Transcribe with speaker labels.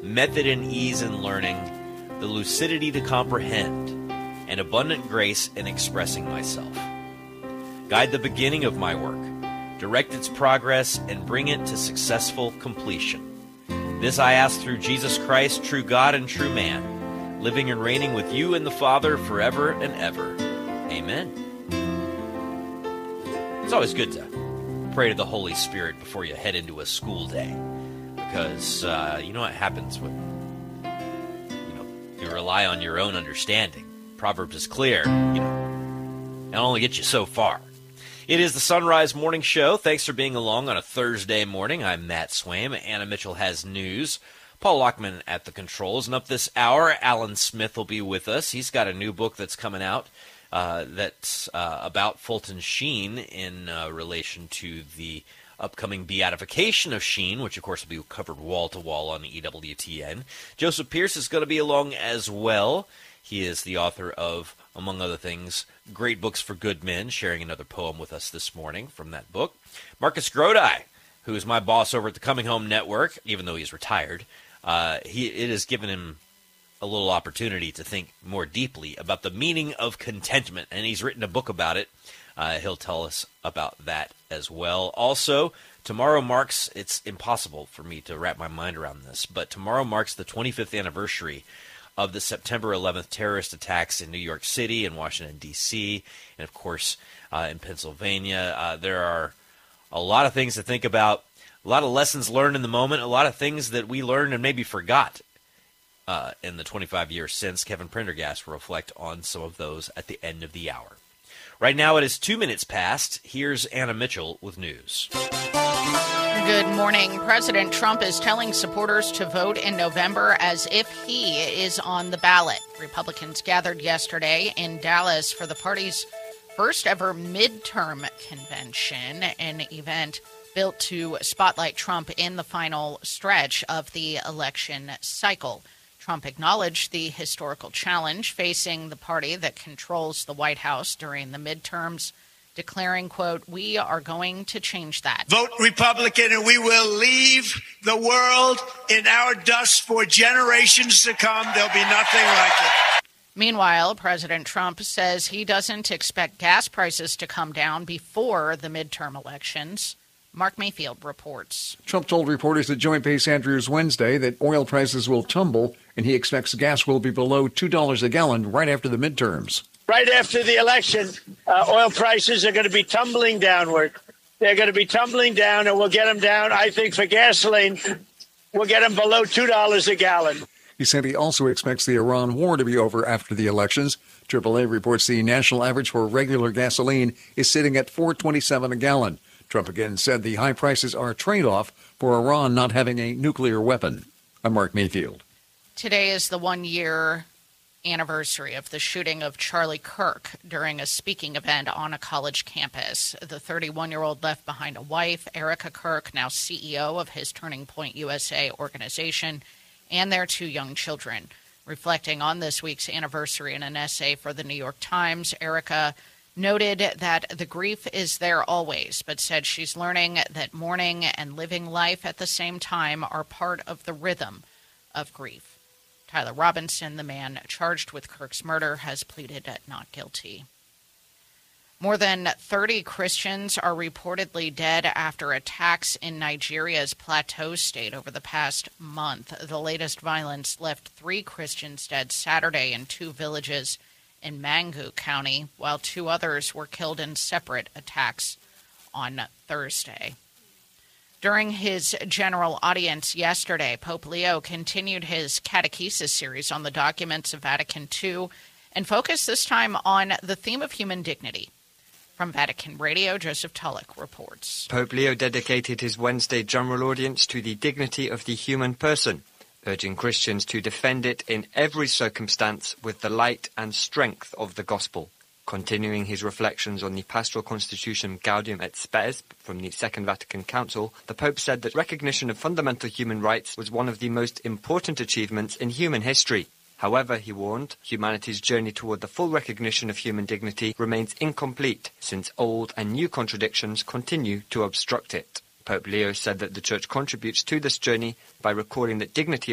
Speaker 1: method and ease in learning, the lucidity to comprehend, and abundant grace in expressing myself. Guide the beginning of my work, direct its progress, and bring it to successful completion. This I ask through Jesus Christ, true God and true man, living and reigning with you and the Father forever and ever. Amen. It's always good to pray to the Holy Spirit before you head into a school day, because you know what happens when you rely on your own understanding. Proverbs is clear, it'll only get you so far. It is the Sunrise Morning Show. Thanks for being along on a Thursday morning. I'm Matt Swaim. Anna Mitchell has news. Paul Lockman at the controls. And up this hour, Alan Smith will be with us. He's got a new book that's coming out that's about Fulton Sheen in relation to the upcoming beatification of Sheen, which, of course, will be covered wall-to-wall on EWTN. Joseph Pierce is going to be along as well. He is the author of, among other things, Great Books for Good Men, sharing another poem with us this morning from that book. Marcus Grodi, who is my boss over at the Coming Home Network, even though he's retired, it has given him a little opportunity to think more deeply about the meaning of contentment, and he's written a book about it. He'll tell us about that as well. Also, tomorrow marks, it's impossible for me to wrap my mind around this, but tomorrow marks the 25th anniversary of the September 11th terrorist attacks in New York City and Washington, D.C., and, of course, in Pennsylvania. There are a lot of things to think about, a lot of lessons learned in the moment, a lot of things that we learned and maybe forgot in the 25 years since. Kevin Prendergast will reflect on some of those at the end of the hour. Right now it is 2 minutes past. Here's Anna Mitchell with news.
Speaker 2: Good morning. President Trump is telling supporters to vote in November as if he is on the ballot. Republicans gathered yesterday in Dallas for the party's first ever midterm convention, an event built to spotlight Trump in the final stretch of the election cycle. Trump acknowledged the historical challenge facing the party that controls the White House during the midterms, declaring, quote, "We are going to change that."
Speaker 3: Vote Republican and we will leave the world in our dust for generations to come. There'll be nothing like it.
Speaker 2: Meanwhile, President Trump says he doesn't expect gas prices to come down before the midterm elections. Mark Mayfield reports.
Speaker 4: Trump told reporters at Joint Base Andrews Wednesday that oil prices will tumble and he expects gas will be below $2 a gallon right after the midterms.
Speaker 3: Right after the election, oil prices are going to be tumbling downward. They're going to be tumbling down, and we'll get them down. I think for gasoline, we'll get them below $2 a gallon.
Speaker 4: He said he also expects the Iran war to be over after the elections. AAA reports the national average for regular gasoline is sitting at $4.27 a gallon. Trump again said the high prices are a trade-off for Iran not having a nuclear weapon. I'm Mark Mayfield.
Speaker 2: Today is the one-year anniversary of the shooting of Charlie Kirk during a speaking event on a college campus. The 31-year-old left behind a wife, Erica Kirk, now CEO of his Turning Point USA organization, and their 2 young children. Reflecting on this week's anniversary in an essay for the New York Times, Erica noted that the grief is there always, but said she's learning that mourning and living life at the same time are part of the rhythm of grief. Tyler Robinson, the man charged with Kirk's murder, has pleaded not guilty. More than 30 Christians are reportedly dead after attacks in Nigeria's Plateau State over the past month. The latest violence left 3 Christians dead Saturday in 2 villages in Mangu County, while 2 others were killed in separate attacks on Thursday. During his general audience yesterday, Pope Leo continued his catechesis series on the documents of Vatican II and focused this time on the theme of human dignity. From Vatican Radio, Joseph Tulloch reports.
Speaker 5: Pope Leo dedicated his Wednesday general audience to the dignity of the human person, urging Christians to defend it in every circumstance with the light and strength of the gospel. Continuing his reflections on the pastoral constitution Gaudium et Spes from the Second Vatican Council, the Pope said that recognition of fundamental human rights was one of the most important achievements in human history. However, he warned, humanity's journey toward the full recognition of human dignity remains incomplete, since old and new contradictions continue to obstruct it. Pope Leo said that the Church contributes to this journey by recalling that dignity